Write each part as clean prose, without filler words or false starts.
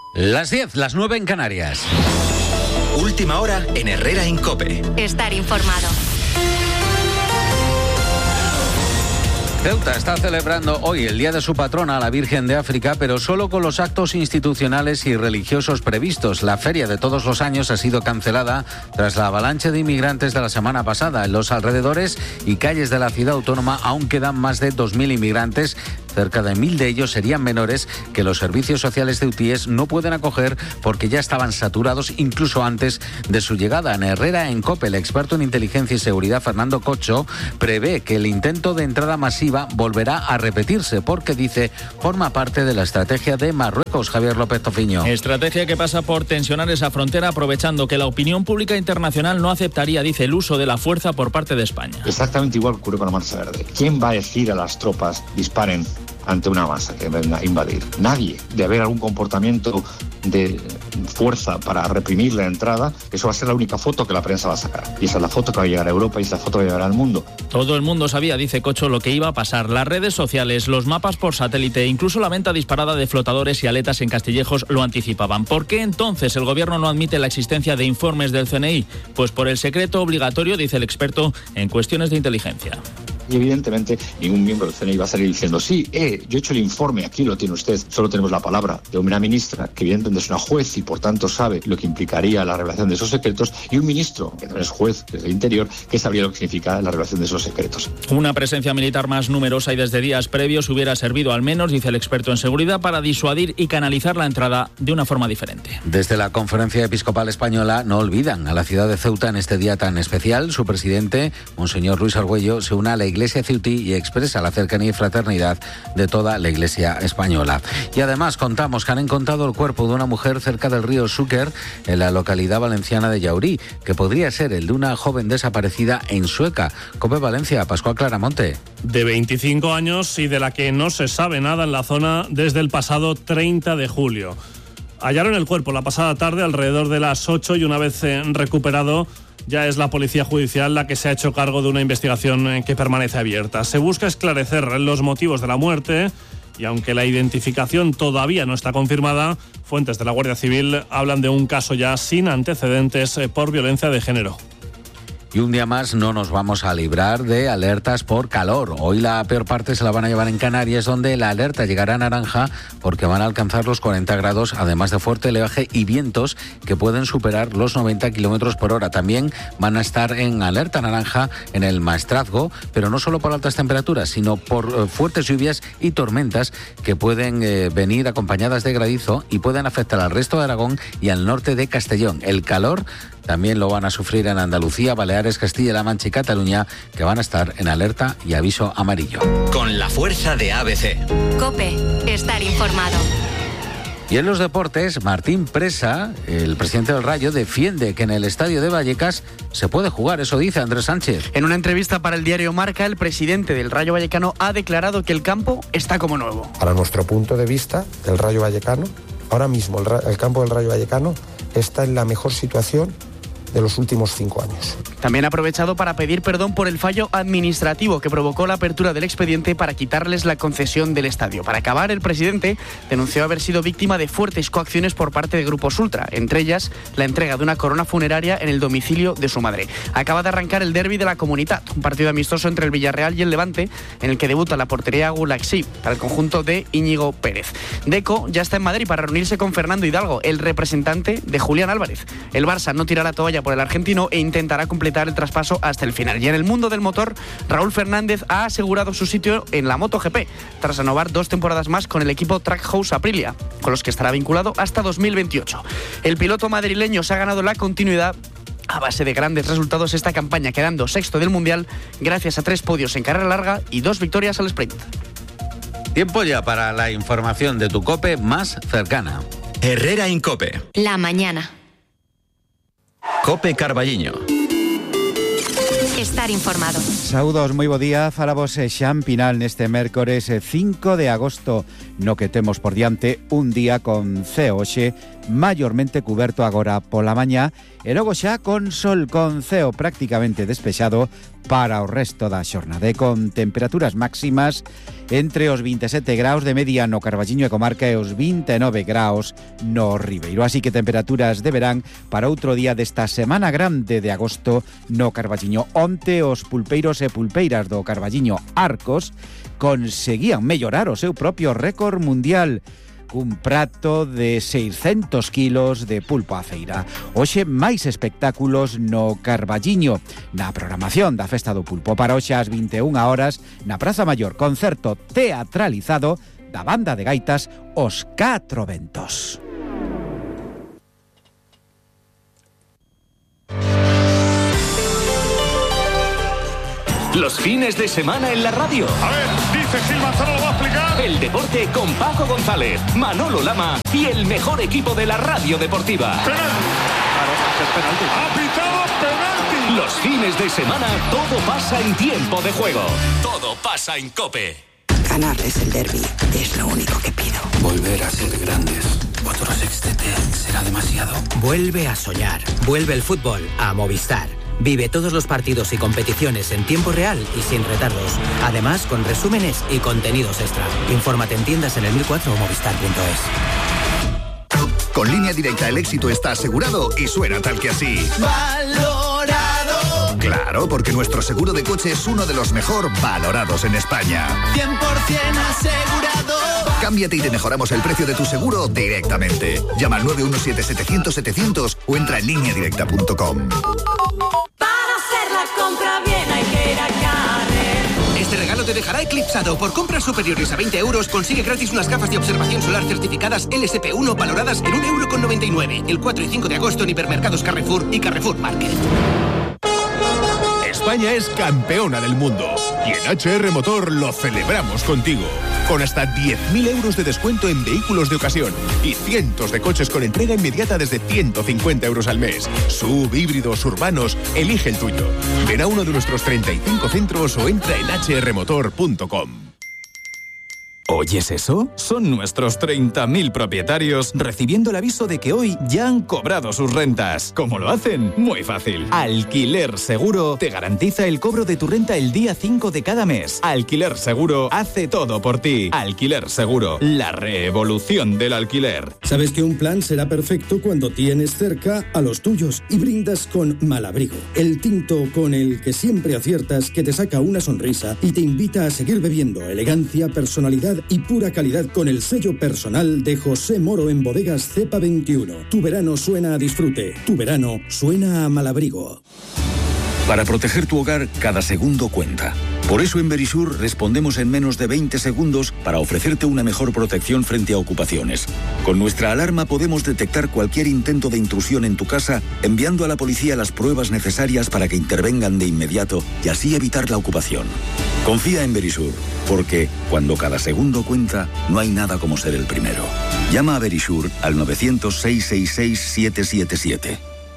Las 10, las 9 en Canarias. Última hora en Herrera en COPE. Estar informado. Ceuta está celebrando hoy el día de su patrona, la Virgen de África, pero solo con los actos institucionales y religiosos previstos. La feria de todos los años ha sido cancelada tras la avalancha de inmigrantes de la semana pasada. En los alrededores y calles de la ciudad autónoma aún quedan más de 2.000 inmigrantes. Cerca de 1.000 de ellos serían menores que los servicios sociales ceutíes no pueden acoger porque ya estaban saturados incluso antes de su llegada. En Herrera en COPE, el experto en inteligencia y seguridad Fernando Cocho prevé que el intento de entrada masiva volverá a repetirse porque, dice, forma parte de la estrategia de Marruecos. Javier López Tofiño. Estrategia que pasa por tensionar esa frontera aprovechando que la opinión pública internacional no aceptaría, dice, el uso de la fuerza por parte de España. Exactamente igual ocurre con la Mancha Verde. ¿Quién va a decir a las tropas disparen ante una masa que venga a invadir? Nadie. De haber algún comportamiento de fuerza para reprimir la entrada, eso va a ser la única foto que la prensa va a sacar. Y esa es la foto que va a llegar a Europa y esa foto que va a llegar al mundo. Todo el mundo sabía, dice Cocho, lo que iba a pasar. Las redes sociales, los mapas por satélite, incluso la venta disparada de flotadores y aletas en Castillejos lo anticipaban. ¿Por qué entonces el gobierno no admite la existencia de informes del CNI? Pues por el secreto obligatorio, dice el experto en cuestiones de inteligencia. Y evidentemente ningún miembro del CNI va a salir diciendo sí, yo he hecho el informe, aquí lo tiene usted. Solo tenemos la palabra de una ministra que evidentemente es una juez y por tanto sabe lo que implicaría la revelación de esos secretos, y un ministro que también es juez, que es del Interior, que sabría lo que significa la revelación de esos secretos. Una presencia militar más numerosa y desde días previos hubiera servido al menos, dice el experto en seguridad, para disuadir y canalizar la entrada de una forma diferente. Desde la Conferencia Episcopal Española no olvidan a la ciudad de Ceuta en este día tan especial. Su presidente, Monseñor Luis Argüello, se une a la Iglesia ceutí y expresa la cercanía y fraternidad de toda la Iglesia española. Y además contamos que han encontrado el cuerpo de una mujer cerca del río Xúquer, en la localidad valenciana de Llaurí, que podría ser el de una joven desaparecida en Sueca. COPE Valencia, Pascual Claramonte. De 25 años y de la que no se sabe nada en la zona desde el pasado 30 de julio. Hallaron el cuerpo la pasada tarde alrededor de las 8 y una vez recuperado, ya es la Policía Judicial la que se ha hecho cargo de una investigación que permanece abierta. Se busca esclarecer los motivos de la muerte y aunque la identificación todavía no está confirmada, fuentes de la Guardia Civil hablan de un caso ya sin antecedentes por violencia de género. Y un día más no nos vamos a librar de alertas por calor. Hoy la peor parte se la van a llevar en Canarias, donde la alerta llegará a naranja porque van a alcanzar los 40 grados, además de fuerte oleaje y vientos que pueden superar los 90 kilómetros por hora. También van a estar en alerta naranja en el Maestrazgo, pero no solo por altas temperaturas, sino por fuertes lluvias y tormentas que pueden venir acompañadas de granizo y pueden afectar al resto de Aragón y al norte de Castellón. El calor también lo van a sufrir en Andalucía, Baleares, Castilla-La Mancha y Cataluña, que van a estar en alerta y aviso amarillo. Con la fuerza de ABC. COPE, estar informado. Y en los deportes, Martín Presa, el presidente del Rayo, defiende que en el estadio de Vallecas se puede jugar, eso dice Andrés Sánchez. En una entrevista para el diario Marca, el presidente del Rayo Vallecano ha declarado que el campo está como nuevo. Para nuestro punto de vista, el Rayo Vallecano, ahora mismo el campo del Rayo Vallecano está en la mejor situación de los últimos 5 años. También ha aprovechado para pedir perdón por el fallo administrativo que provocó la apertura del expediente para quitarles la concesión del estadio. Para acabar, el presidente denunció haber sido víctima de fuertes coacciones por parte de grupos ultra, entre ellas la entrega de una corona funeraria en el domicilio de su madre. Acaba de arrancar el derbi de la Comunitat, un partido amistoso entre el Villarreal y el Levante, en el que debuta la portería Gulaxi para el conjunto de Íñigo Pérez. Deco ya está en Madrid para reunirse con Fernando Hidalgo, el representante de Julián Álvarez. El Barça no tira la toalla por el argentino e intentará completar el traspaso hasta el final. Y en el mundo del motor, Raúl Fernández ha asegurado su sitio en la MotoGP tras renovar 2 temporadas más con el equipo Trackhouse Aprilia, con los que estará vinculado hasta 2028. El piloto madrileño se ha ganado la continuidad a base de grandes resultados esta campaña, quedando sexto del Mundial gracias a 3 podios en carrera larga y 2 victorias al sprint. Tiempo ya para la información de tu COPE más cercana. Herrera en COPE. La mañana. COPE Carballiño. Estar informado. Saúdos, moi bo día. Falamos xa Pinal neste mércores 5 de agosto, no que temos por diante un día con ceo hoxe maiormente cuberto agora pola mañá e logo xa con sol, con ceo prácticamente despexado para o resto da xornada, e con temperaturas máximas entre os 27 graus de media no Carballiño e comarca e os 29 graus no Ribeiro. Así que temperaturas deberán para outro día desta semana grande de agosto no Carballiño. Onte os pulpeiros e pulpeiras do Carballiño Arcos conseguían mellorar o seu propio récord mundial, un prato de 600 kilos de pulpo á feira. Hoxe máis espectáculos no Carballiño, na programación da Festa do Pulpo. Para hoxe ás 21 horas, na Praza Maior, concerto teatralizado da banda de gaitas Os Catro Ventos. Los fines de semana en la radio. A ver, dice Gil Manzano, lo va a explicar. El deporte con Paco González, Manolo Lama y el mejor equipo de la radio deportiva. Penalti. Claro, es penalti. Ha pitado penalti. Los fines de semana todo pasa en tiempo de juego. Todo pasa en COPE. Ganarles el derbi es lo único que pido. Volver a ser grandes. Otro sextete será demasiado. Vuelve a soñar. Vuelve el fútbol a Movistar. Vive todos los partidos y competiciones en tiempo real y sin retardos. Además, con resúmenes y contenidos extra. Infórmate en tiendas en el 1004 o movistar.es. Con Línea Directa el éxito está asegurado y suena tal que así. ¡Valorado! Claro, porque nuestro seguro de coche es uno de los mejor valorados en España. 100% asegurado. Cámbiate y te mejoramos el precio de tu seguro directamente. Llama al 917-700-700 o entra en lineadirecta.com. Compra bien, hay que ir a Carrer. Este regalo te dejará eclipsado. Por compras superiores a 20 euros consigue gratis unas gafas de observación solar certificadas LSP1 valoradas en 1,99 €. El 4 y 5 de agosto en hipermercados Carrefour y Carrefour Market. España es campeona del mundo y en HR Motor lo celebramos contigo. Con hasta 10.000 euros de descuento en vehículos de ocasión y cientos de coches con entrega inmediata desde 150 euros al mes. SUV, híbridos, urbanos, elige el tuyo. Ven a uno de nuestros 35 centros o entra en hrmotor.com. ¿Oyes eso? Son nuestros 30.000 propietarios recibiendo el aviso de que hoy ya han cobrado sus rentas. ¿Cómo lo hacen? Muy fácil. Alquiler Seguro te garantiza el cobro de tu renta el día 5 de cada mes. Alquiler Seguro hace todo por ti. Alquiler Seguro, la revolución del alquiler. Sabes que un plan será perfecto cuando tienes cerca a los tuyos y brindas con Malabrigo, el tinto con el que siempre aciertas, que te saca una sonrisa y te invita a seguir bebiendo. Elegancia, personalidad y pura calidad con el sello personal de José Moro en Bodegas Cepa 21. Tu verano suena a disfrute. Tu verano suena a Malabrigo. Para proteger tu hogar, cada segundo cuenta. Por eso en Verisur respondemos en menos de 20 segundos para ofrecerte una mejor protección frente a ocupaciones. Con nuestra alarma podemos detectar cualquier intento de intrusión en tu casa, enviando a la policía las pruebas necesarias para que intervengan de inmediato y así evitar la ocupación. Confía en Verisur, porque cuando cada segundo cuenta, no hay nada como ser el primero. Llama a Verisur al 900-666-777.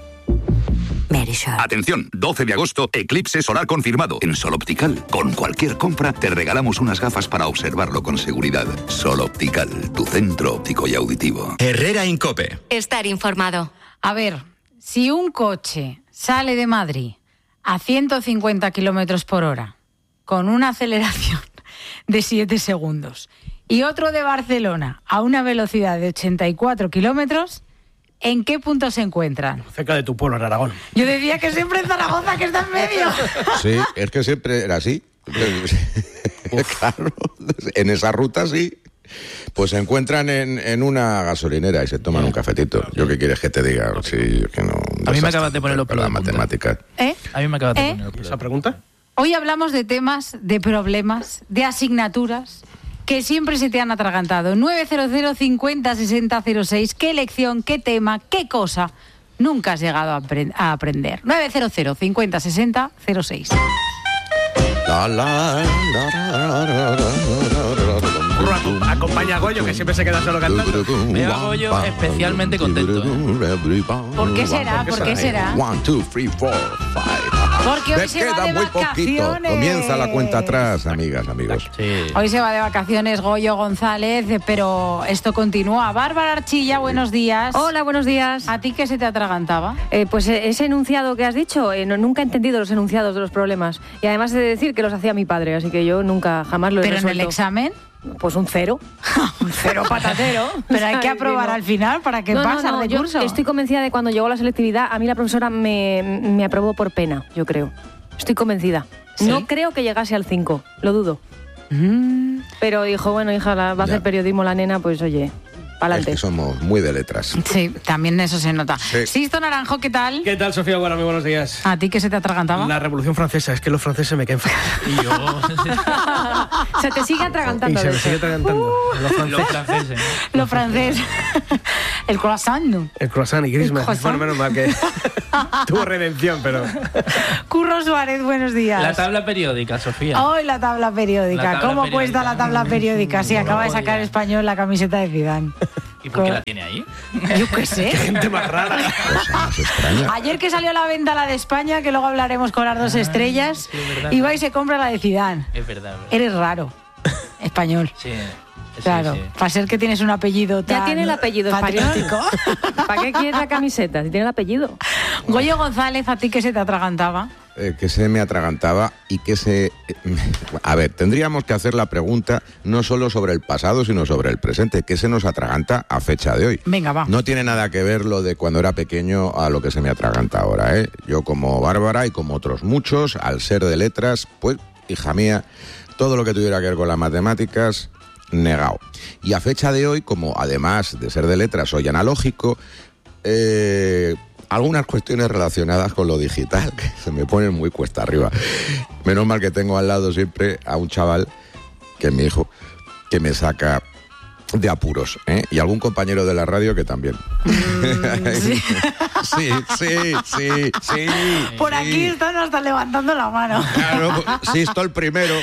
Atención, 12 de agosto, eclipse solar confirmado en Sol Optical. Con cualquier compra te regalamos unas gafas para observarlo con seguridad. Sol Optical, tu centro óptico y auditivo. Herrera en COPE. Estar informado. A ver, si un coche sale de Madrid a 150 kilómetros por hora con una aceleración de 7 segundos y otro de Barcelona a una velocidad de 84 kilómetros, ¿en qué punto se encuentran? Cerca de tu pueblo, en Aragón. Yo decía que siempre en Zaragoza, que está en medio. Sí, es que siempre era así. Claro, en esa ruta sí. Pues se encuentran en una gasolinera y se toman un cafetito. ¿Yo qué quieres que te diga? Sí, que no. A mí me acabas de poner los pelos de punta. Matemáticas. A mí me acabas de poner los pelos. ¿Esa pregunta? Hoy hablamos de temas, de problemas, de asignaturas que siempre se te han atragantado. 900 50 60 06. ¿Qué lección, qué tema, qué cosa nunca has llegado a aprender? 900 50 60 06. Acompaña a Goyo, que siempre se queda solo cantando. Veo a Goyo especialmente contento. ¿Por qué será? ¿Por qué será? 1, 2, 3, 4, 5. Porque hoy Les se va queda de muy poquito. vacaciones. Comienza la cuenta atrás, amigas, amigos. Sí. Hoy se va de vacaciones Goyo González, pero esto continúa. Bárbara Archilla, buenos días. Hola, buenos días. ¿A ti qué se te atragantaba? Pues ese enunciado que has dicho, nunca he entendido los enunciados de los problemas. Y además he de decir que los hacía mi padre, así que yo nunca, jamás lo he resuelto. ¿Pero en el examen? Pues un 0. Un 0 patatero. Pero hay que aprobar al final para que pase el recurso. Yo estoy convencida de cuando llegó la selectividad, a mí la profesora me aprobó por pena, yo creo. Estoy convencida. ¿Sí? No creo que llegase al 5, lo dudo. Pero dijo, bueno, hija, va a hacer periodismo la nena, pues oye, pa'lante. Es que somos muy de letras. Sí, también eso se nota. Sí. Sisto Naranjo, ¿qué tal? ¿Qué tal, Sofía? Bueno, muy buenos días. ¿A ti qué se te atragantaba? La Revolución Francesa, es que los franceses me caen fatal. Y yo... Se te sigue atragantando. Y se me sigue atragantando. Los franceses. Los franceses. El croissant, ¿no? El croissant y Griezmann. Bueno, menos mal que tuvo redención, pero... Curro Suárez, buenos días. La tabla periódica, Sofía. Hoy la tabla periódica. ¿Cómo cuesta la tabla periódica? Sí, acaba de sacar Español la camiseta de Zidane. ¿Y por qué la tiene ahí? Yo qué sé. Qué gente más rara. Ayer que salió a la venta la de España, que luego hablaremos con las 2 estrellas, sí, es verdad. y va y se compra la de Zidane. Es verdad. Eres raro. Español. Sí. Claro, para ser que tienes un apellido tan ya tiene el apellido patriótico. ¿Para qué quieres la camiseta si tiene el apellido? Goyo González, ¿a ti qué se te atragantaba? Que se me atragantaba y que se... A ver, tendríamos que hacer la pregunta no solo sobre el pasado, sino sobre el presente. ¿Qué se nos atraganta a fecha de hoy? Venga, va. No tiene nada que ver lo de cuando era pequeño a lo que se me atraganta ahora, ¿eh? Yo, como Bárbara y como otros muchos, al ser de letras, pues, hija mía, todo lo que tuviera que ver con las matemáticas, negado. Y a fecha de hoy, como además de ser de letras soy analógico, algunas cuestiones relacionadas con lo digital que se me ponen muy cuesta arriba. Menos mal que tengo al lado siempre a un chaval, que es mi hijo, que me saca de apuros, ¿eh? Y algún compañero de la radio que también. Sí. sí. Por aquí están hasta levantando la mano. Claro, sí, estoy el primero.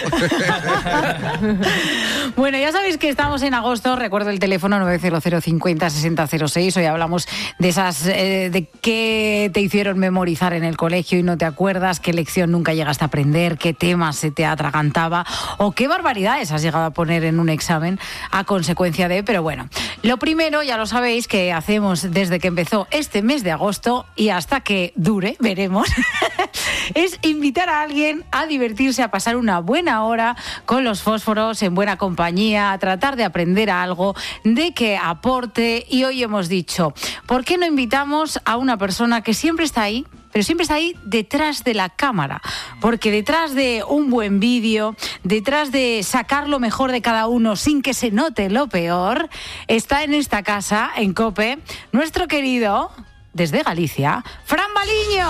Bueno, ya sabéis que estamos en agosto. Recuerdo el teléfono 900506006. Hoy hablamos de esas de qué te hicieron memorizar en el colegio y no te acuerdas, qué lección nunca llegaste a aprender, qué temas se te atragantaba o qué barbaridades has llegado a poner en un examen a consecuencia de... Pero bueno, lo primero, ya lo sabéis, que hacemos desde que empezó este mes de agosto y hasta que dure, veremos, es invitar a alguien a divertirse, a pasar una buena hora con los fósforos, en buena compañía, a tratar de aprender algo, de que aporte. Y hoy hemos dicho, ¿por qué no invitamos a una persona que siempre está ahí, pero siempre está ahí detrás de la cámara? Porque detrás de un buen vídeo, detrás de sacar lo mejor de cada uno sin que se note lo peor, está en esta casa, en COPE, nuestro querido, desde Galicia, Fran Baliño.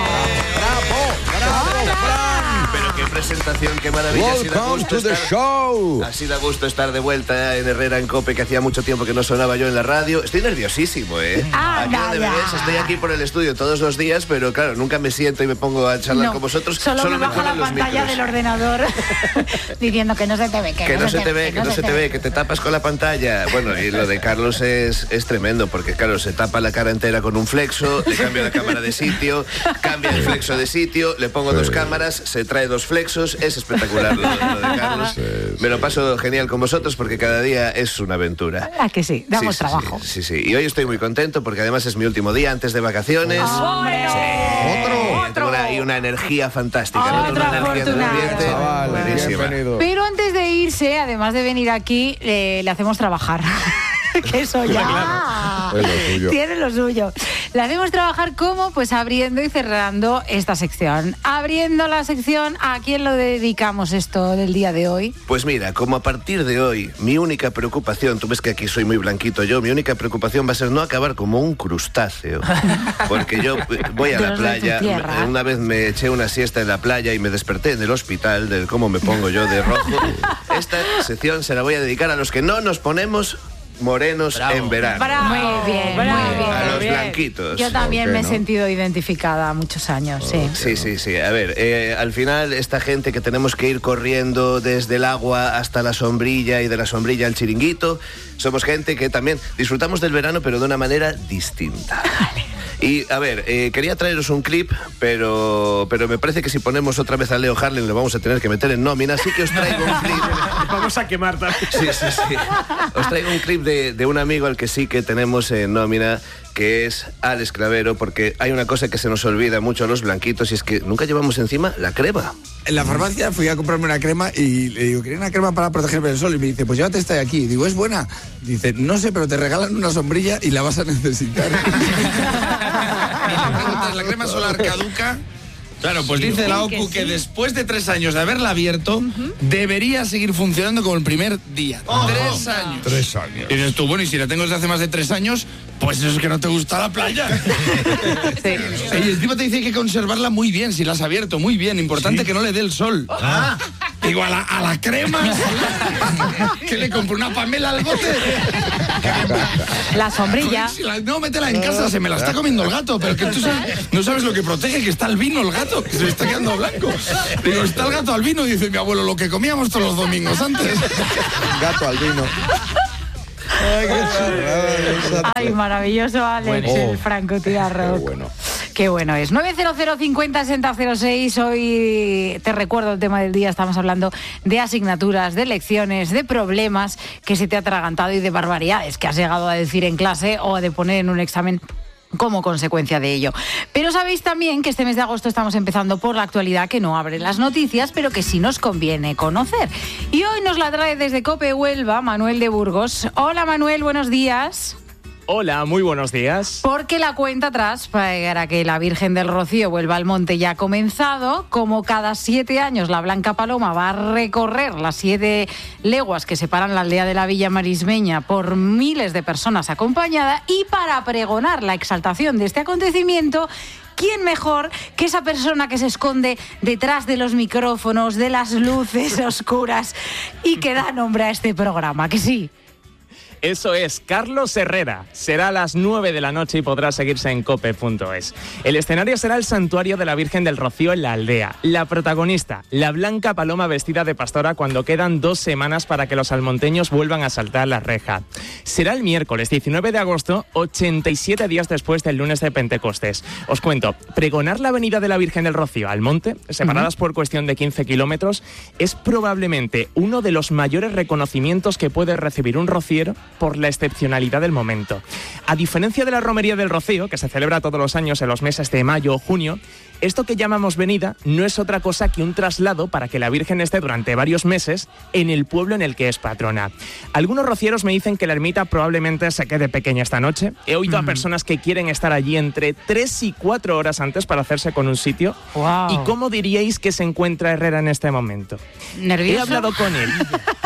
¡Bravo, Fran! Pero qué presentación, qué maravilla. Welcome to the show. Así da gusto estar de vuelta en Herrera en COPE, que hacía mucho tiempo que no sonaba yo en la radio. Estoy nerviosísimo, ¿eh? Aquí donde me ves, estoy aquí por el estudio todos los días, pero claro, nunca me siento y me pongo a charlar con vosotros. Solo me baja la pantalla del ordenador diciendo que no se te ve, que no se te ve, que te tapas con la pantalla. Bueno, y lo de Carlos es tremendo, porque claro, se tapa la cara entera con un flexo, le cambio la cámara de sitio, cambia el flexo de sitio, le pongo 2 cámaras, se trae 2 flexos. Es espectacular lo de Carlos. Me lo paso genial con vosotros porque cada día es una aventura. ¿A que sí? Damos trabajo. Sí. Y hoy estoy muy contento porque además es mi último día antes de vacaciones. ¡Otro! Y una energía fantástica. Otra afortunada. Buenísima. Pero antes de irse, además de venir aquí, le hacemos trabajar. Que eso ya tiene lo suyo. Le hacemos trabajar como, pues abriendo y cerrando esta sección. Abriendo la sección, ¿a quién lo dedicamos esto del día de hoy? Pues mira, como a partir de hoy, mi única preocupación, tú ves que aquí soy muy blanquito yo, mi única preocupación va a ser no acabar como un crustáceo. Porque yo voy a la playa, una vez me eché una siesta en la playa y me desperté en el hospital de cómo me pongo yo de rojo. Esta sección se la voy a dedicar a los que no nos ponemos morenos en verano. Muy bien. A los blanquitos. Yo también me he sentido identificada muchos años, sí. A ver, al final esta gente que tenemos que ir corriendo desde el agua hasta la sombrilla y de la sombrilla al chiringuito, somos gente que también disfrutamos del verano pero de una manera distinta. Y, a ver, quería traeros un clip, pero me parece que si ponemos otra vez a Leo Harlem lo vamos a tener que meter en nómina, así que os traigo un clip. Vamos a quemar también. Sí. Os traigo un clip de un amigo al que sí que tenemos en nómina, que es Alex Clavero, porque hay una cosa que se nos olvida mucho a los blanquitos y es que nunca llevamos encima la crema. En la farmacia fui a comprarme una crema y le digo, quería una crema para protegerme del sol, y me dice, pues llévate esta de aquí. Digo, ¿es buena? Dice, no sé, pero te regalan una sombrilla y la vas a necesitar. Y la pregunta es, ¿la crema solar caduca? Claro, pues dice la OCU que después de 3 años de haberla abierto, debería seguir funcionando como el primer día. 3 años. 3 años. Y dices tú, bueno, y si la tengo desde hace más de 3 años, pues eso es que no te gusta la playa. Sí. Y encima te dice que hay que conservarla muy bien, si la has abierto, muy bien. Importante que no le dé el sol. Digo, a la crema solar. ¿Que le compro una Pamela al bote? La sombrilla. No, métela en casa, se me la está comiendo el gato. Pero que tú no sabes lo que protege, que está el vino el gato, que se le está quedando blanco. Digo, está el gato al vino, dice mi abuelo, lo que comíamos todos los domingos antes. Gato al vino. Ay, qué chorrada. Ay, maravilloso, Alex, el francotiarro. Qué bueno es. 90050-6006. Hoy te recuerdo el tema del día. Estamos hablando de asignaturas, de lecciones, de problemas que se te ha atragantado y de barbaridades que has llegado a decir en clase o de poner en un examen como consecuencia de ello. Pero sabéis también que este mes de agosto estamos empezando por la actualidad que no abre las noticias, pero que sí nos conviene conocer. Y hoy nos la trae desde COPE Huelva Manuel de Burgos. Hola Manuel, buenos días. Hola, muy buenos días. Porque la cuenta atrás para que la Virgen del Rocío vuelva al monte ya ha comenzado. Como cada 7 años la Blanca Paloma va a recorrer las 7 leguas que separan la aldea de la Villa Marismeña por miles de personas acompañada, y para pregonar la exaltación de este acontecimiento, ¿quién mejor que esa persona que se esconde detrás de los micrófonos, de las luces oscuras y que da nombre a este programa? ¿Que sí? Eso es, Carlos Herrera. Será a las 9 de la noche y podrá seguirse en cope.es. El escenario será el Santuario de la Virgen del Rocío en la aldea. La protagonista, la Blanca Paloma vestida de pastora, cuando quedan 2 semanas para que los almonteños vuelvan a saltar la reja. Será el miércoles 19 de agosto, 87 días después del lunes de Pentecostés. Os cuento, pregonar la venida de la Virgen del Rocío al monte, separadas por cuestión de 15 kilómetros, es probablemente uno de los mayores reconocimientos que puede recibir un rociero por la excepcionalidad del momento. A diferencia de la Romería del Rocío, que se celebra todos los años en los meses de mayo o junio, esto que llamamos venida no es otra cosa que un traslado para que la Virgen esté durante varios meses en el pueblo en el que es patrona. Algunos rocieros me dicen que la ermita probablemente se quede pequeña esta noche. He oído a personas que quieren estar allí entre 3 y 4 horas antes para hacerse con un sitio. Wow. ¿Y cómo diríais que se encuentra Herrera en este momento? ¿Nervioso? He hablado con él.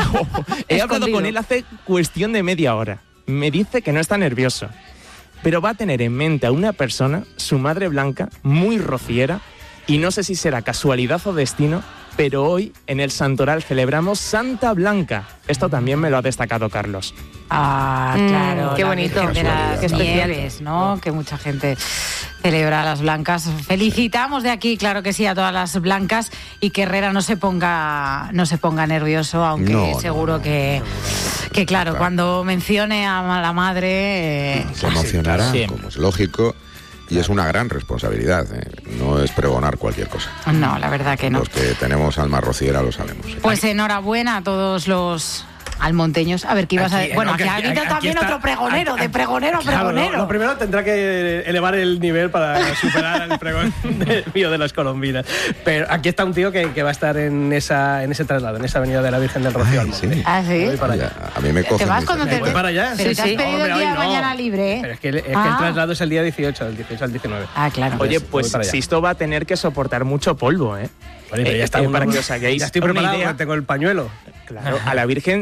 He hablado con él hace cuestión de media hora. Me dice que no está nervioso, pero va a tener en mente a una persona, su madre Blanca, muy rociera, y no sé si será casualidad o destino, pero hoy en el Santoral celebramos Santa Blanca. Esto también me lo ha destacado Carlos. Ah, claro. Qué bonito. Qué especiales, ¿no? Que mucha gente celebra a las blancas. Felicitamos de aquí, claro que sí, a todas las blancas, y que Herrera no se ponga nervioso, aunque seguro que claro, cuando mencione a la madre se emocionará, como es lógico. Y es una gran responsabilidad, no es pregonar cualquier cosa. No, la verdad que no. Los que tenemos alma rociera lo sabemos. Pues enhorabuena a todos los almonteños. A ver, ¿qué ibas a decir? Bueno, aquí ha habido también otro pregonero, de pregonero a pregonero. Lo primero tendrá que elevar el nivel para superar el pregón mío de las colombinas. Pero aquí está un tío que va a estar en ese traslado, en esa avenida de la Virgen del Rocío al monte. Sí. ¿Ah, sí? Voy para allá. A mí me cogen. ¿Te vas cuando te voy para allá? Pero te has pedido el día de mañana libre, ¿eh? Pero es que el traslado es el día 18, del 18 al 19. Ah, claro. Oye, pues Sisto va a tener que soportar mucho polvo, ¿eh? Vale, pero ya está para que os hagáis ya estoy preparado, una idea. tengo el pañuelo. Claro, a la Virgen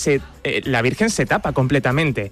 la Virgen se tapa completamente.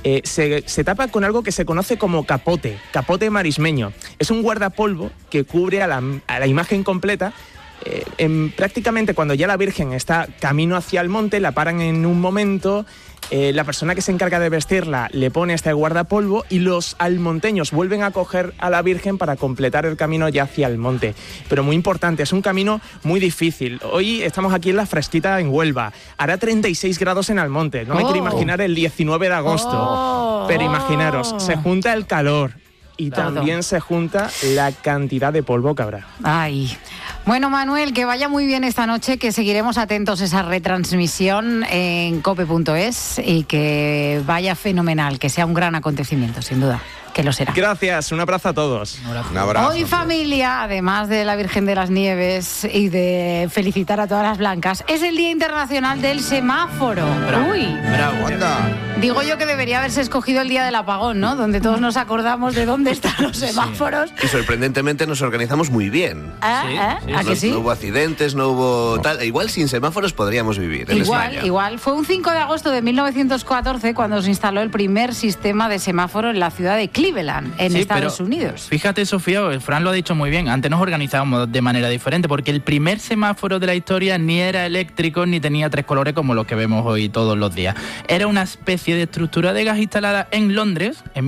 Se tapa con algo que se conoce como capote marismeño. Es un guardapolvo que cubre a la imagen completa. Prácticamente cuando ya la Virgen está camino hacia el monte, la paran en un momento. La persona que se encarga de vestirla le pone este guardapolvo y los almonteños vuelven a coger a la Virgen para completar el camino ya hacia el monte. Pero muy importante, es un camino muy difícil. Hoy estamos aquí en la fresquita en Huelva. Hará 36 grados en Almonte. No me quiero imaginar el 19 de agosto. Pero imaginaros, se junta el calor, Y también se junta la cantidad de polvo que habrá. Ay. Bueno, Manuel, que vaya muy bien esta noche, que seguiremos atentos a esa retransmisión en cope.es y que vaya fenomenal, que sea un gran acontecimiento, sin duda. Que lo será. Gracias, un abrazo a todos. Un abrazo. Hoy, familia, además de la Virgen de las Nieves y de felicitar a todas las blancas, es el Día Internacional del Semáforo. Bravo, Uy. bravo. Anda. Digo yo que debería haberse escogido el Día del Apagón, ¿no? Donde todos nos acordamos de dónde están los semáforos. Y sorprendentemente nos organizamos muy bien. ¿A que sí? No hubo accidentes, no hubo tal. Igual sin semáforos podríamos vivir en España. Igual. Fue un 5 de agosto de 1914 cuando se instaló el primer sistema de semáforo en la ciudad de Cleveland, en Estados Unidos. Fíjate, Sofía, Fran lo ha dicho muy bien, antes nos organizábamos de manera diferente, porque el primer semáforo de la historia ni era eléctrico ni tenía 3 colores como los que vemos hoy todos los días. Era una especie de estructura de gas instalada en Londres en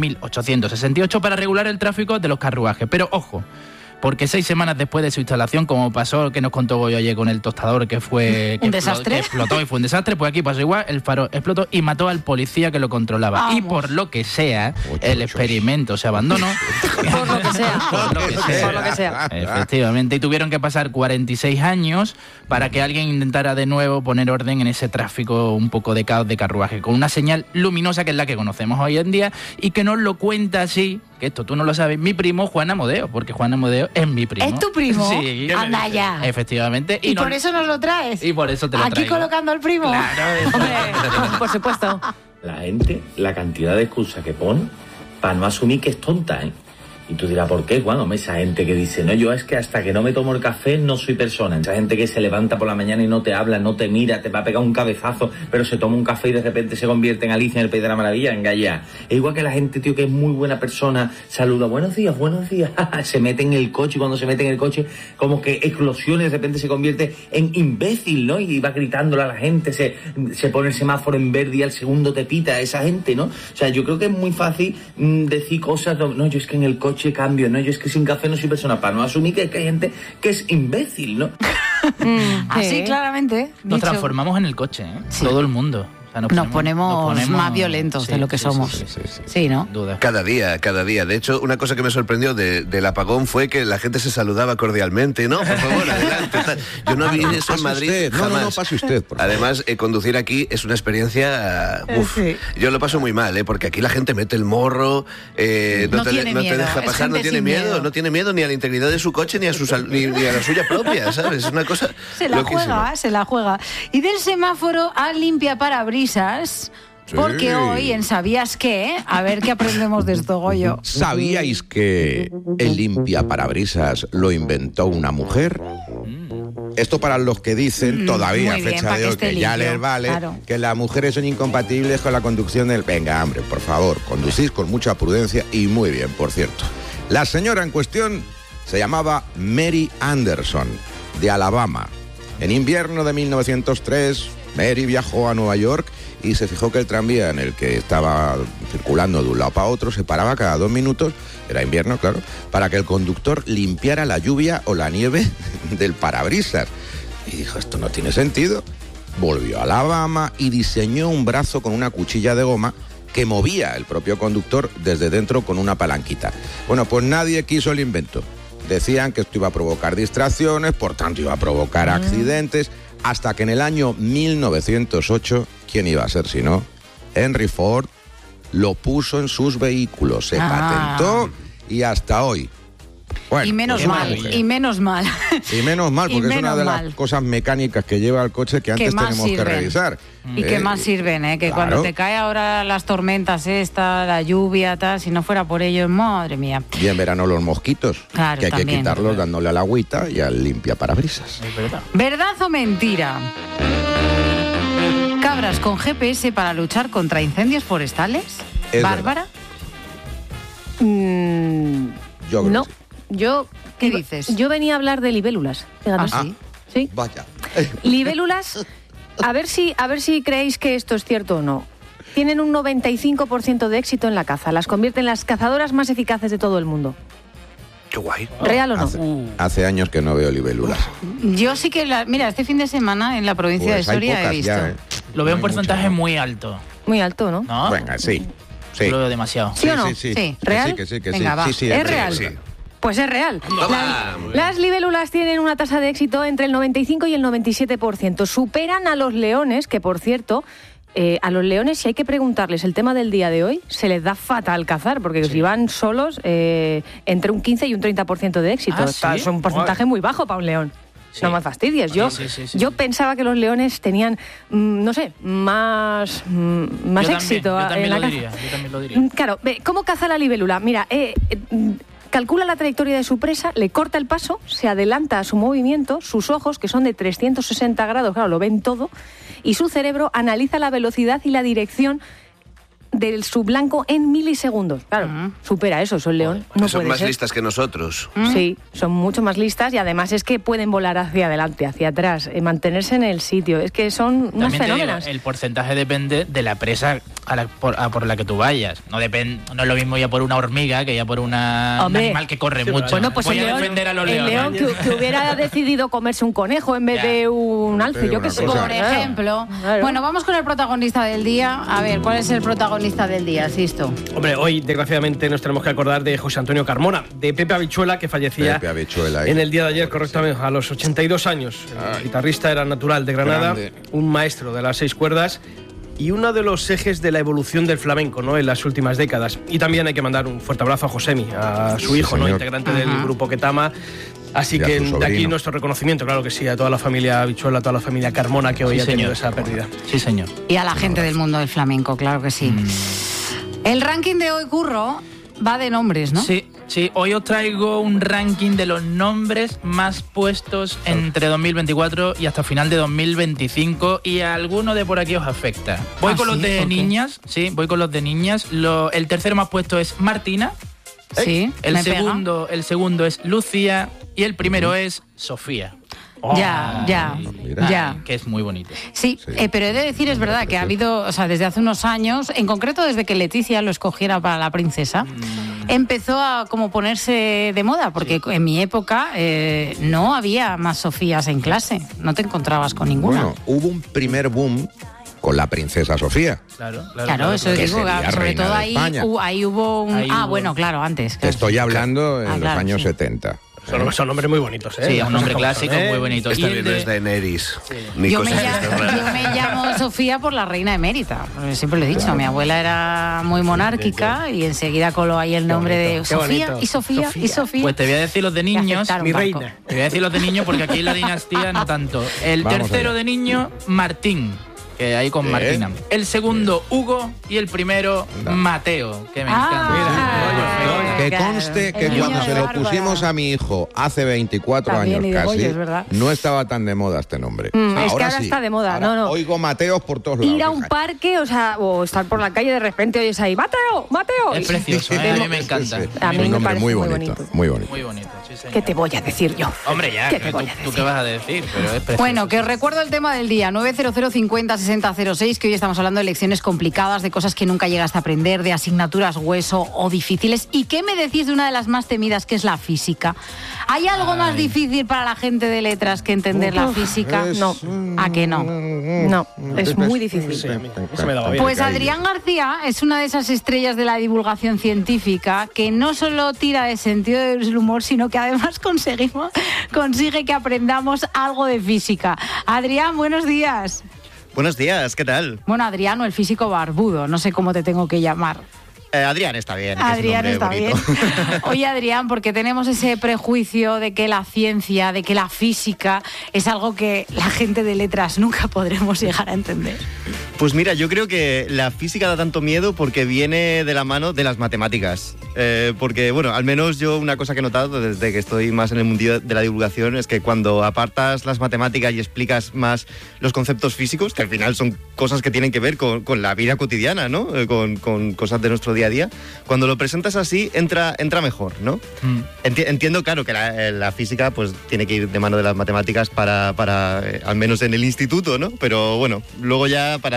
1868 para regular el tráfico de los carruajes. Pero ojo, porque 6 semanas después de su instalación, como pasó, que nos contó Goyo ayer con el tostador, que fue... ¿Un desastre? Que explotó y fue un desastre, pues aquí pasó igual, el faro explotó y mató al policía que lo controlaba. Vamos. Y por lo que sea, el experimento se abandonó. Por lo que sea. Por lo que sea. Efectivamente, y tuvieron que pasar 46 años para que alguien intentara de nuevo poner orden en ese tráfico un poco de caos de carruaje, con una señal luminosa que es la que conocemos hoy en día y que nos lo cuenta así, que esto tú no lo sabes, mi primo Juan Amodeo, porque Juan Amodeo es mi primo. ¿Es tu primo? Sí. Anda ya. Efectivamente. Y por eso nos lo traes. Y por eso te lo Aquí traigo. colocando al primo. Claro, hombre, por supuesto. La gente, la cantidad de excusas que pone para no asumir que es tonta, ¿eh? Y tú dirás, ¿por qué? Bueno, esa gente que dice, no, yo es que hasta que no me tomo el café no soy persona. Esa gente que se levanta por la mañana y no te habla, no te mira, te va a pegar un cabezazo, pero se toma un café y de repente se convierte en Alicia en el País de la Maravilla, en Gaia. Es igual que la gente, tío, que es muy buena persona, saluda, buenos días, se mete en el coche y cuando se mete en el coche como que explosiona y de repente se convierte en imbécil, ¿no? Y va gritándole a la gente, se pone el semáforo en verde y al segundo te pita esa gente, ¿no? O sea, yo creo que es muy fácil decir cosas, no, yo es que en el coche cambio, no, yo es que sin café no soy persona, para no asumir que hay gente que es imbécil, ¿no? Así claramente. Nos transformamos en el coche, ¿eh? Sí. Todo el mundo. O sea, nos ponemos más violentos de lo que somos. Sí, ¿no? Duda. Cada día. De hecho, una cosa que me sorprendió del apagón fue que la gente se saludaba cordialmente. No, por favor, adelante. Yo no vi eso en Madrid. Jamás. No, pase usted, por favor. Además, conducir aquí es una experiencia... Sí. Yo lo paso muy mal, porque aquí la gente mete el morro, no te deja pasar, no tiene miedo. No tiene miedo ni a la integridad de su coche ni a la suya propia, ¿sabes? Es una cosa se la loquísima. juega. Y del semáforo al limpiaparabrisas, porque hoy en ¿Sabías qué? A ver qué aprendemos de esto, Goyo. ¿Sabíais que el limpiaparabrisas lo inventó una mujer? Esto para los que dicen todavía, a fecha de hoy, que ya les vale, claro, que las mujeres son incompatibles con la conducción del... Venga, hombre, por favor, conducís con mucha prudencia y muy bien, por cierto. La señora en cuestión se llamaba Mary Anderson, de Alabama. En invierno de 1903, Mary viajó a Nueva York y se fijó que el tranvía en el que estaba circulando de un lado para otro se paraba cada 2 minutos, era invierno, claro, para que el conductor limpiara la lluvia o la nieve del parabrisas. Y dijo, esto no tiene sentido. Volvió a Alabama y diseñó un brazo con una cuchilla de goma que movía el propio conductor desde dentro con una palanquita. Bueno, pues nadie quiso el invento. Decían que esto iba a provocar distracciones, por tanto iba a provocar accidentes, hasta que en el año 1908, ¿quién iba a ser si no? Henry Ford lo puso en sus vehículos, se patentó y hasta hoy. Bueno, y menos mal. Y menos mal, porque es una de las cosas mecánicas que lleva el coche que antes tenemos que revisar. Y que más sirven, que claro, cuando te cae ahora las tormentas la lluvia, tal, si no fuera por ello, madre mía. Y en verano los mosquitos, claro, que hay también, que quitarlos dándole a la agüita y al limpiaparabrisas. ¿Verdad o mentira? ¿Cabras con GPS para luchar contra incendios forestales? Es ¿Bárbara? Yo creo no. que sí. ¿Qué dices? Yo venía a hablar de libélulas. ¿Sí? Vaya. Libélulas, a ver si creéis que esto es cierto o no. Tienen un 95% de éxito en la caza. Las convierten en las cazadoras más eficaces de todo el mundo. Qué guay. ¿Real o no? Hace años que no veo libélulas. Yo sí que, mira, este fin de semana en la provincia de Soria he visto. Lo veo un porcentaje muy alto. Muy alto, ¿no? Venga, sí. Sí. Lo veo demasiado. ¿Sí o no? Sí. ¿Real? Que sí. Venga, va. ¿Es real? Sí. Pues es real. Las libélulas tienen una tasa de éxito entre el 95 y el 97%. Superan a los leones, que por cierto, a los leones, si hay que preguntarles el tema del día de hoy, se les da fatal cazar, porque si van solos, entre un 15 y un 30% de éxito. Es un porcentaje muy bajo para un león. Sí. No me fastidies. Yo pensaba que los leones tenían, no sé, más éxito en la caza. Yo también lo diría. Claro, ¿cómo caza la libélula? Mira, calcula la trayectoria de su presa, le corta el paso, se adelanta a su movimiento, sus ojos, que son de 360 grados, claro, lo ven todo, y su cerebro analiza la velocidad y la dirección del su blanco en milisegundos. Claro, supera eso, son león. No son puede más ser. listas que nosotros. Sí, son mucho más listas y además es que pueden volar hacia adelante, hacia atrás, mantenerse en el sitio. Es que son unas fenómenas. El porcentaje depende de la presa por la que tú vayas. No es lo mismo ya por una hormiga que ya por un animal que corre mucho. Bueno, pues voy el a león, defender a los el leones. león que hubiera decidido comerse un conejo en vez de un alce, yo qué sé. Por ejemplo. Claro. Bueno, vamos con el protagonista del día. A ver, ¿cuál es el protagonista del día, Sisto? Hombre, hoy desgraciadamente nos tenemos que acordar de José Antonio Carmona, de Pepe Habichuela, que fallecía en el día de ayer, correctamente, a los 82 años. El guitarrista era natural de Granada, un maestro de las 6 cuerdas y uno de los ejes de la evolución del flamenco, ¿no?, en las últimas décadas. Y también hay que mandar un fuerte abrazo a Josemi, a su hijo, ¿no?, integrante del grupo Ketama. Así que de aquí nuestro reconocimiento, claro que sí, a toda la familia Habichuela, a toda la familia Carmona que hoy ha tenido esa pérdida. Sí, señor. Y a la gente del mundo del flamenco, claro que sí. El ranking de hoy, Curro, va de nombres, ¿no? Sí. Hoy os traigo un ranking de los nombres más puestos entre 2024 y hasta final de 2025 y a alguno de por aquí os afecta. Voy con los de niñas, voy con los de niñas. El tercero más puesto es Martina. Sí, el segundo es Lucía y el primero es Sofía. Ya. Que es muy bonito. Sí, pero he de decir, es verdad, que ha habido, o sea, desde hace unos años, en concreto desde que Leticia lo escogiera para la princesa, empezó a como ponerse de moda, porque en mi época no había más Sofías en clase, no te encontrabas con ninguna. Bueno, hubo un primer boom con la princesa Sofía. Claro, eso digo, sobre todo ahí hubo un... bueno, claro, antes. Te estoy hablando en los años 70. Son nombres muy bonitos, ¿eh? Sí, un nombre clásico muy bonito. Esta no es Daenerys. Yo me llamo Sofía por la reina emérita. Siempre lo he dicho, mi abuela era muy monárquica y enseguida coló ahí el nombre de Sofía y Sofía y Sofía. Pues te voy a decir los de niños. Mi reina. Te voy a decir los de niños porque aquí en la dinastía no tanto. El tercero de niño, Martín. Que hay con Martina. El segundo, Hugo, y el primero, Mateo, que me encanta. Que conste que cuando se lo pusimos a mi hijo hace 24 años casi, no estaba tan de moda este nombre. Es que ahora está de moda. No. Oigo Mateos por todos lados. Ir a un parque, o estar por la calle, de repente oyes ahí, ¡Mateo! Es precioso, a mí me encanta. A mí me parece muy bonito. Muy bonito. Muy bonito, sí, señor. ¿Qué te voy a decir yo? Hombre, ya, ¿tú qué vas a decir? Pero es precioso. Bueno, que os recuerdo el tema del día, 900506006, que hoy estamos hablando de lecciones complicadas, de cosas que nunca llegaste a aprender, de asignaturas hueso o difíciles. ¿Y qué me decís de una de las más temidas, que es la física? ¿Hay algo más difícil para la gente de letras que entender la física? No. ¿A qué no? No, es muy difícil. Sí, eso me daba bien. Pues Adrián García es una de esas estrellas de la divulgación científica que no solo tira de sentido del humor, sino que además consigue que aprendamos algo de física. Adrián, buenos días. Buenos días, ¿qué tal? Bueno, Adrián, el físico barbudo, no sé cómo te tengo que llamar. Adrián está bien. Adrián está bien. Oye, Adrián, porque tenemos ese prejuicio de que la ciencia, de que la física es algo que la gente de letras nunca podremos llegar a entender. Pues mira, yo creo que la física da tanto miedo porque viene de la mano de las matemáticas. Porque, bueno, al menos yo una cosa que he notado desde que estoy más en el mundillo de la divulgación es que cuando apartas las matemáticas y explicas más los conceptos físicos, que al final son cosas que tienen que ver con la vida cotidiana, ¿no? Con cosas de nuestro día a día, cuando lo presentas así entra mejor, ¿no? Entiendo, claro, que la física pues tiene que ir de mano de las matemáticas para al menos en el instituto, ¿no? Pero bueno, luego ya para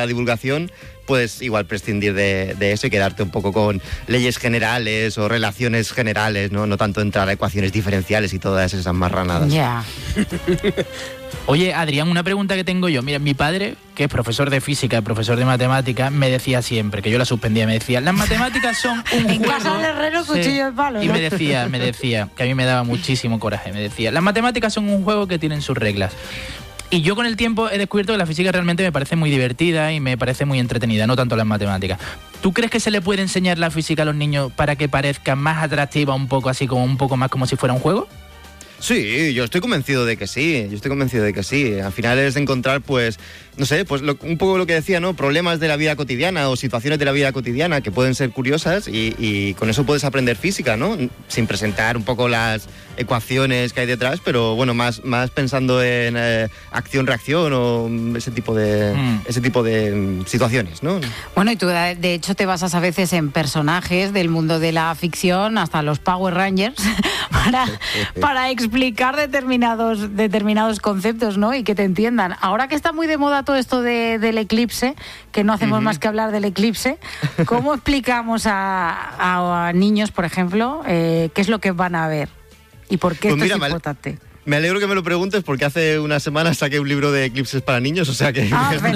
divulgación, puedes igual prescindir de eso y quedarte un poco con leyes generales o relaciones generales, no tanto entrar a ecuaciones diferenciales y todas esas marranadas. Ya. Oye, Adrián, una pregunta que tengo yo. Mira, mi padre, que es profesor de física, profesor de matemáticas, me decía siempre, que yo la suspendía, me decía, las matemáticas son un juego... En casa del herrero, cuchillo de palo, ¿no? Y me decía, que a mí me daba muchísimo coraje, me decía, las matemáticas son un juego que tienen sus reglas. Y yo con el tiempo he descubierto que la física realmente me parece muy divertida y me parece muy entretenida, no tanto las matemáticas. ¿Tú crees que se le puede enseñar la física a los niños para que parezca más atractiva, un poco así, como un poco más como si fuera un juego? Sí, yo estoy convencido de que sí, Al final es de encontrar, pues, no sé, pues un poco lo que decía, ¿no? Problemas de la vida cotidiana o situaciones de la vida cotidiana que pueden ser curiosas y con eso puedes aprender física, ¿no? Sin presentar un poco las ecuaciones que hay detrás, pero bueno, más pensando en acción-reacción o ese tipo de situaciones, ¿no? Bueno, y tú de hecho te basas a veces en personajes del mundo de la ficción, hasta los Power Rangers, para explicar determinados conceptos, ¿no? Y que te entiendan. Ahora que está muy de moda todo esto del eclipse, que no hacemos más que hablar del eclipse, ¿cómo explicamos a niños, por ejemplo, qué es lo que van a ver? ¿Y por qué esto es importante? Me alegro que me lo preguntes porque hace unas semanas saqué un libro de eclipses para niños, o sea que...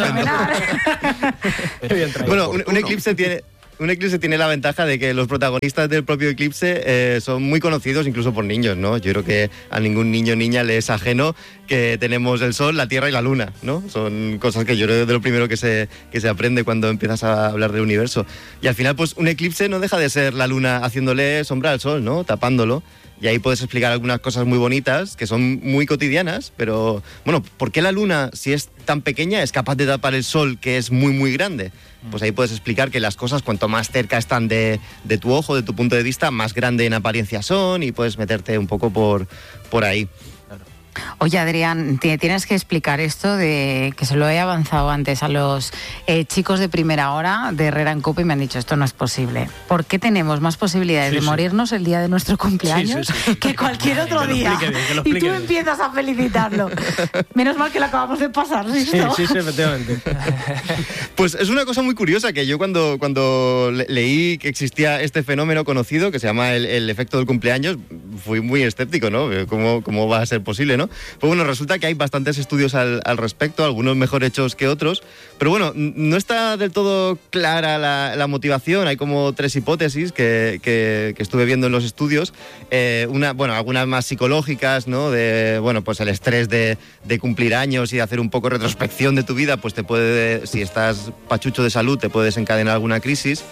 Bueno, un eclipse tiene la ventaja de que los protagonistas del propio eclipse son muy conocidos incluso por niños, ¿no? Yo creo que a ningún niño o niña le es ajeno que tenemos el Sol, la Tierra y la Luna, ¿no? Son cosas que yo creo que es de lo primero que se aprende cuando empiezas a hablar del universo. Y al final, pues un eclipse no deja de ser la Luna haciéndole sombra al Sol, ¿no? Tapándolo. Y ahí puedes explicar algunas cosas muy bonitas, que son muy cotidianas, pero, bueno, ¿por qué la Luna, si es tan pequeña, es capaz de tapar el Sol, que es muy, muy grande? Pues ahí puedes explicar que las cosas, cuanto más cerca están de tu ojo, de tu punto de vista, más grande en apariencia son, y puedes meterte un poco por ahí. Oye, Adrián, tienes que explicar esto de que se lo he avanzado antes a los chicos de primera hora de Herrera en Cope y me han dicho, esto no es posible. ¿Por qué tenemos más posibilidades de morirnos el día de nuestro cumpleaños que cualquier otro día? Y tú empiezas a felicitarlo. Menos mal que lo acabamos de pasar, ¿sí? Sí, efectivamente. Pues es una cosa muy curiosa que yo cuando leí que existía este fenómeno conocido que se llama el efecto del cumpleaños, fui muy escéptico, ¿no? ¿Cómo va a ser posible, no? Pues bueno, resulta que hay bastantes estudios al respecto, algunos mejor hechos que otros, pero bueno, no está del todo clara la motivación. Hay como 3 hipótesis que estuve viendo en los estudios, algunas más psicológicas, ¿no? Pues el estrés de cumplir años y hacer un poco retrospección de tu vida, pues te puede, si estás pachucho de salud, te puede desencadenar alguna crisis.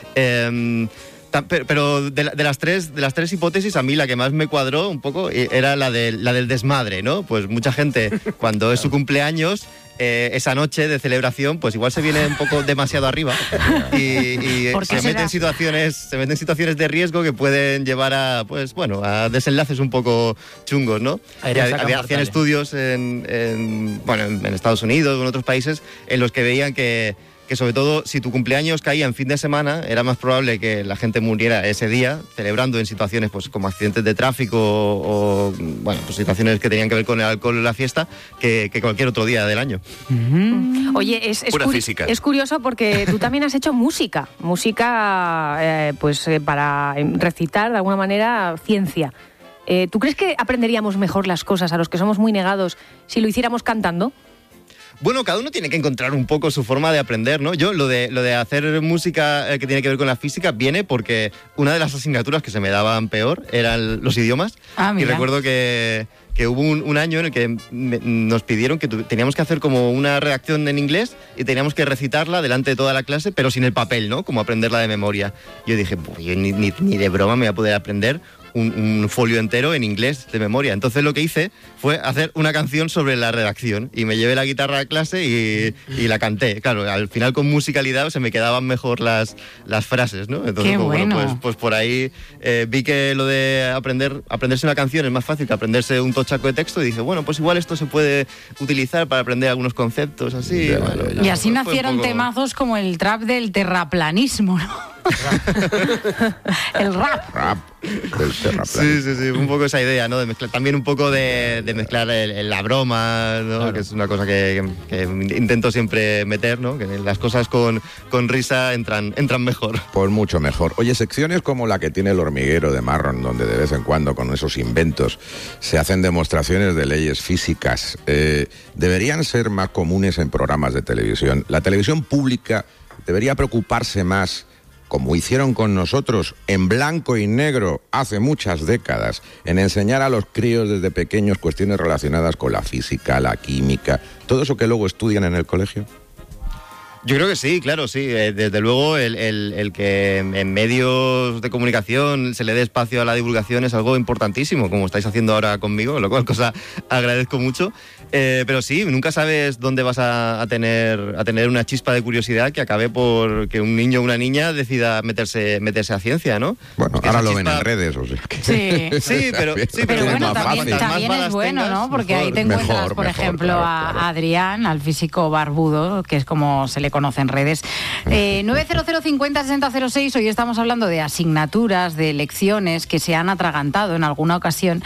Pero de las tres hipótesis, a mí la que más me cuadró un poco era la del desmadre, ¿no? Pues mucha gente, cuando es su cumpleaños, esa noche de celebración, pues igual se viene un poco demasiado arriba y se mete en situaciones de riesgo que pueden llevar a desenlaces un poco chungos, ¿no? Hacían estudios en Estados Unidos o en otros países en los que veían que sobre todo si tu cumpleaños caía en fin de semana, era más probable que la gente muriera ese día, celebrando en situaciones pues como accidentes de tráfico o pues situaciones que tenían que ver con el alcohol en la fiesta, que cualquier otro día del año. Oye, es curioso porque tú también has hecho música para recitar de alguna manera ciencia. ¿Tú crees que aprenderíamos mejor las cosas a los que somos muy negados si lo hiciéramos cantando? Bueno, cada uno tiene que encontrar un poco su forma de aprender, ¿no? Yo lo de hacer música que tiene que ver con la física viene porque una de las asignaturas que se me daban peor eran los idiomas. Y recuerdo que hubo un año en el que nos pidieron que teníamos que hacer como una redacción en inglés y teníamos que recitarla delante de toda la clase, pero sin el papel, ¿no? Como aprenderla de memoria. Yo dije, yo ni de broma me voy a poder aprender un folio entero en inglés de memoria. Entonces lo que hice fue hacer una canción sobre la redacción y me llevé la guitarra a clase y la canté. Claro, al final con musicalidad se me quedaban mejor las frases, ¿no? Entonces, Qué bueno. pues por ahí vi que lo de aprenderse una canción es más fácil que aprenderse un tochaco de texto y dije, bueno, pues igual esto se puede utilizar para aprender algunos conceptos así. Y así nacieron temazos como el trap del terraplanismo, ¿no? El rap. Rap. Sí, un poco esa idea, ¿no? De mezclar, también un poco de mezclar la broma, ¿no? Claro. Que es una cosa que intento siempre meter, ¿no? Que las cosas con risa entran mejor. Pues mucho mejor. Oye, secciones como la que tiene El Hormiguero de Marron, donde de vez en cuando con esos inventos se hacen demostraciones de leyes físicas, deberían ser más comunes en programas de televisión. La televisión pública debería preocuparse más, como hicieron con nosotros, en blanco y negro hace muchas décadas, en enseñar a los críos desde pequeños cuestiones relacionadas con la física, la química, todo eso que luego estudian en el colegio. Yo creo que sí, claro, sí. Desde luego el que en medios de comunicación se le dé espacio a la divulgación es algo importantísimo, como estáis haciendo ahora conmigo, lo cual cosa agradezco mucho. Pero sí, nunca sabes dónde vas a tener una chispa de curiosidad que acabe por que un niño o una niña decida meterse a ciencia, ¿no? Bueno, porque ahora lo ven en redes, o sea que... Sí, pero bueno, también es bueno, ¿no? Porque ahí te encuentras, por ejemplo, claro. A Adrián, al físico barbudo, que es como se le conoce en redes. 900 50 60 06, hoy estamos hablando de asignaturas, de lecciones que se han atragantado en alguna ocasión,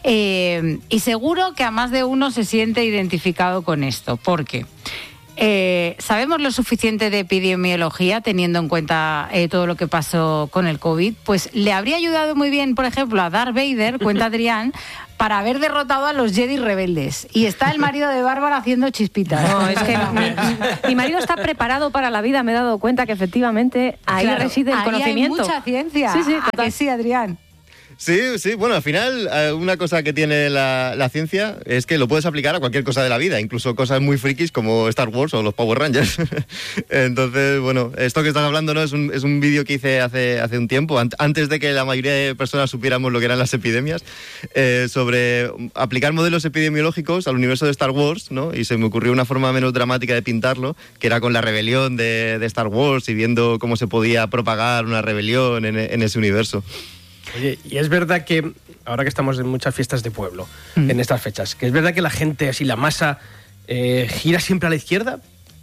y seguro que a más de uno se siente identificado con esto, porque ¿sabemos lo suficiente de epidemiología teniendo en cuenta todo lo que pasó con el COVID? Pues le habría ayudado muy bien, por ejemplo, a Darth Vader, cuenta Adrián, para haber derrotado a los Jedi rebeldes. Y está el marido de Bárbara haciendo chispitas. No, es que mi marido está preparado para la vida, me he dado cuenta que efectivamente ahí reside el conocimiento. Hay mucha ciencia. Sí, ¿A que sí, Adrián? Sí, bueno, al final una cosa que tiene la ciencia es que lo puedes aplicar a cualquier cosa de la vida, incluso cosas muy frikis como Star Wars o los Power Rangers. Entonces, bueno, esto que estás hablando, ¿no? Es un vídeo que hice hace un tiempo, antes de que la mayoría de personas supiéramos lo que eran las epidemias, sobre aplicar modelos epidemiológicos al universo de Star Wars, ¿no? Y se me ocurrió una forma menos dramática de pintarlo, que era con la rebelión de Star Wars y viendo cómo se podía propagar una rebelión en ese universo. Oye, y es verdad que, ahora que estamos en muchas fiestas de pueblo, en estas fechas, que es verdad que la gente, así la masa, gira siempre a la izquierda.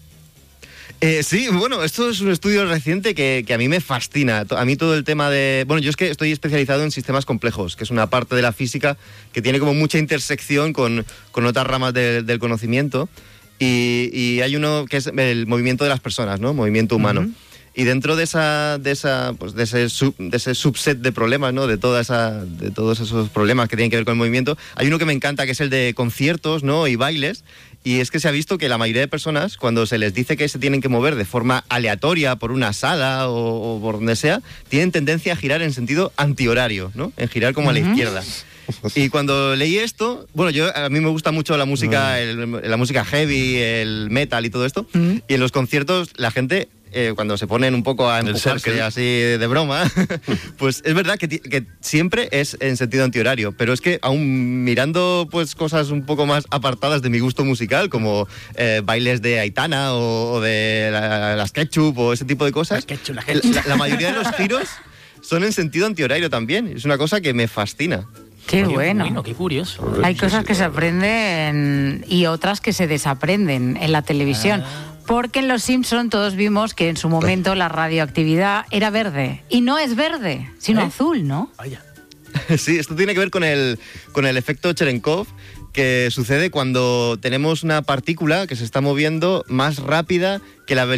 Sí, bueno, esto es un estudio reciente que a mí me fascina. A mí todo el tema de... Bueno, yo es que estoy especializado en sistemas complejos, que es una parte de la física que tiene como mucha intersección con otras ramas del conocimiento. Y hay uno que es el movimiento de las personas, ¿no? Movimiento humano. Y dentro de ese subset de problemas, ¿no? De todos esos problemas que tienen que ver con el movimiento, hay uno que me encanta, que es el de conciertos, ¿no? Y bailes. Y es que se ha visto que la mayoría de personas, cuando se les dice que se tienen que mover de forma aleatoria por una sala o por donde sea, tienen tendencia a girar en sentido antihorario, ¿no? En girar como a la izquierda. Y cuando leí esto, bueno, a mí me gusta mucho la música, la música heavy, el metal y todo esto. Y en los conciertos la gente... cuando se ponen un poco a empujarse así de broma, pues es verdad que siempre es en sentido antihorario, pero es que aún mirando pues cosas un poco más apartadas de mi gusto musical, como bailes de Aitana o de las Ketchup o ese tipo de cosas, la mayoría de los giros son en sentido antihorario también. Es una cosa que me fascina. Qué bueno. Qué curioso. Hay cosas que se aprenden y otras que se desaprenden en la televisión. Porque en Los Simpson todos vimos que en su momento la radioactividad era verde. Y no es verde, sino azul, ¿no? Vaya. Sí, esto tiene que ver con el efecto Cherenkov, que sucede cuando tenemos una partícula que se está moviendo más rápida que la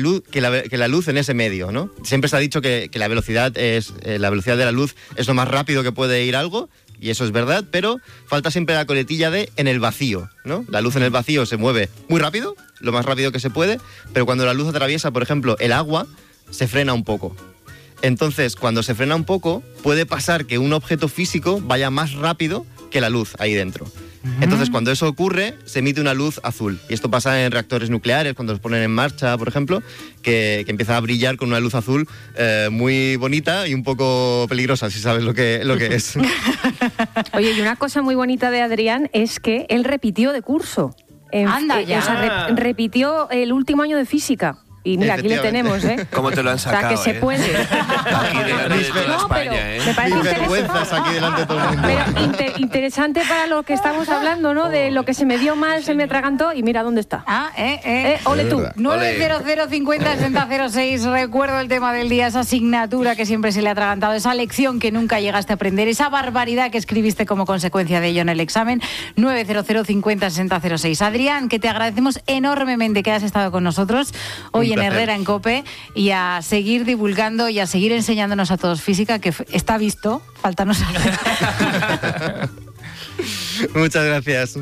luz en ese medio, ¿no? Siempre se ha dicho que la velocidad de la luz es lo más rápido que puede ir algo, y eso es verdad, pero falta siempre la coletilla de en el vacío, ¿no? La luz en el vacío se mueve muy rápido, lo más rápido que se puede, pero cuando la luz atraviesa, por ejemplo, el agua, se frena un poco. Entonces, cuando se frena un poco, puede pasar que un objeto físico vaya más rápido que la luz ahí dentro. Entonces, cuando eso ocurre, se emite una luz azul. Y esto pasa en reactores nucleares, cuando se ponen en marcha, por ejemplo, que empieza a brillar con una luz azul muy bonita y un poco peligrosa, si sabes lo que es. Oye, y una cosa muy bonita de Adrián es que él repitió de curso. Anda ya. O sea, repitió el último año de física. Y mira, aquí le tenemos, ¿eh? ¿Cómo te lo han sacado? O sea, que se puede. Aquí de España, ¿eh? Me parece vergüenzas aquí delante de todo el mundo. Pero interesante para lo que estamos hablando, ¿no? De lo que se me dio mal, se me atragantó y mira dónde está. Ole tú. 900506006. Recuerdo el tema del día, esa asignatura que siempre se le ha atragantado, esa lección que nunca llegaste a aprender, esa barbaridad que escribiste como consecuencia de ello en el examen. 900506006. Adrián, que te agradecemos enormemente que hayas estado con nosotros hoy en Herrera en COPE, y a seguir divulgando y a seguir enseñándonos a todos física, que está visto, falta no saber. Muchas gracias.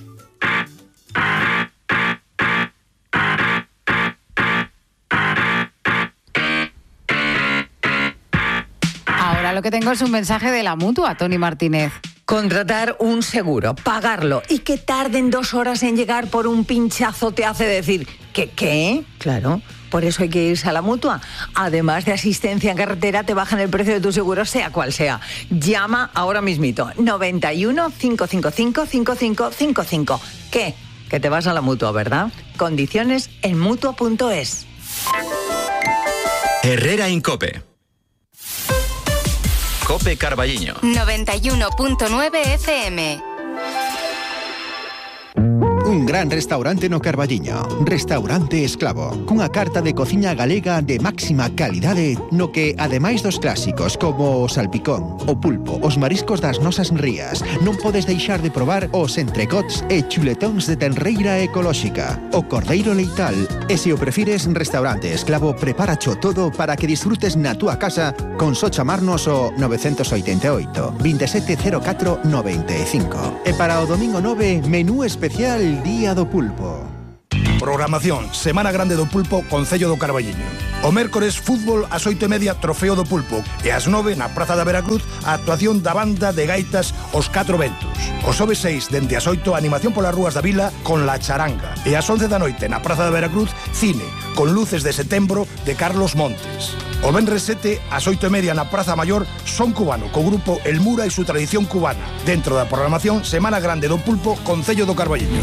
Ahora lo que tengo es un mensaje de la Mutua, Tony Martínez. Contratar un seguro, pagarlo y que tarden 2 horas en llegar por un pinchazo te hace decir ¿que qué? Claro, por eso hay que irse a la Mutua. Además de asistencia en carretera, te bajan el precio de tu seguro, sea cual sea. Llama ahora mismito, 91 555 5555. ¿Qué? Que te vas a la Mutua, ¿verdad? Condiciones en Mutua.es. Herrera en COPE. COPE Carballiño. 91.9 FM. Un gran restaurante no Carballiño. Restaurante Esclavo. Cunha carta de cociña galega de máxima calidade, no que, ademais dos clásicos como o salpicón, o pulpo, os mariscos das nosas rías, non podes deixar de probar os entrecots e chuletóns de tenreira ecolóxica, o cordeiro leital. E se o prefires, Restaurante Esclavo preparacho todo para que disfrutes na túa casa con só chamarnos o 988 2704 95. E para o domingo 9, menú especial Día do Pulpo. Programación, Semana Grande do Pulpo, Concello do Carballiño. O mércores, fútbol ás 8:30, Trofeo do Pulpo. E ás 9, na Praza da Veracruz, a actuación da banda de gaitas Os 4 Ventos. O xoves 6, dende as 8, animación polas rúas da vila con La Charanga. E ás 11 da noite, na Praza da Veracruz, cine, con Luces de Setembro, de Carlos Montes. O venres 7, ás 8:30, na Praza Mayor, Son Cubano, co grupo El Mura e su tradición cubana. Dentro da programación, Semana Grande do Pulpo, Concello do Carballiño.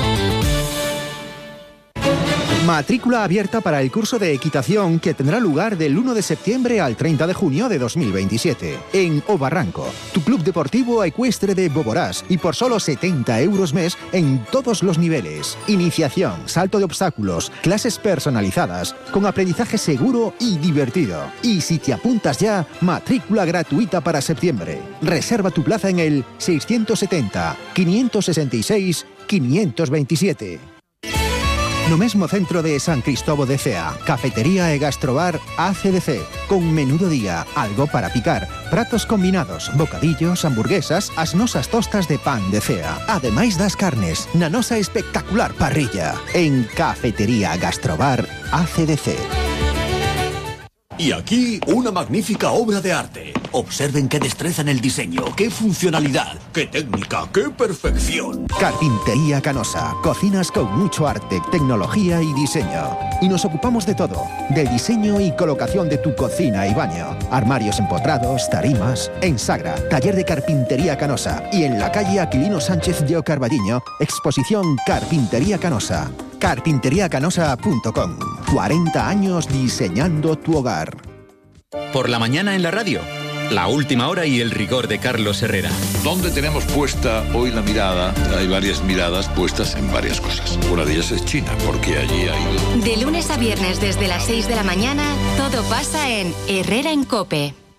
Matrícula abierta para el curso de equitación que tendrá lugar del 1 de septiembre al 30 de junio de 2027 en O Barranco, tu club deportivo ecuestre de Boborás, y por solo 70 euros mes en todos los niveles. Iniciación, salto de obstáculos, clases personalizadas, con aprendizaje seguro y divertido. Y si te apuntas ya, matrícula gratuita para septiembre. Reserva tu plaza en el 670 566 527. No mesmo centro de San Cristóbal de Cea, cafetería e gastrobar ACDC, con menú do día, algo para picar, pratos combinados, bocadillos, hamburguesas, as nosas tostas de pan de Cea, ademais das carnes, na nosa espectacular parrilla, en Cafetería Gastrobar ACDC. Y aquí, una magnífica obra de arte. Observen qué destreza en el diseño, qué funcionalidad, qué técnica, qué perfección. Carpintería Canosa. Cocinas con mucho arte, tecnología y diseño. Y nos ocupamos de todo. Del diseño y colocación de tu cocina y baño. Armarios empotrados, tarimas. En Sagra, taller de Carpintería Canosa. Y en la calle Aquilino Sánchez de Carballiño, exposición Carpintería Canosa. Carpinteriacanosa.com. 40 años diseñando tu hogar. Por la mañana en la radio, la última hora y el rigor de Carlos Herrera. ¿Dónde tenemos puesta hoy la mirada? Hay varias miradas puestas en varias cosas. Una de ellas es China, porque allí hay... De lunes a viernes desde las 6 de la mañana, todo pasa en Herrera en COPE.